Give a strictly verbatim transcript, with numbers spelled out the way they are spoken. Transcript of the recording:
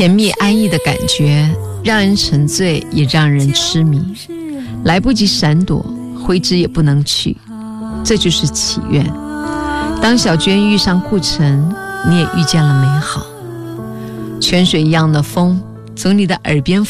甜蜜安逸的感觉让人沉醉，也让人痴迷，来不及闪躲，挥之也不能去，这就是祈愿。当小娟遇上顾城，你也遇见了美好。泉水一样的风从你的耳边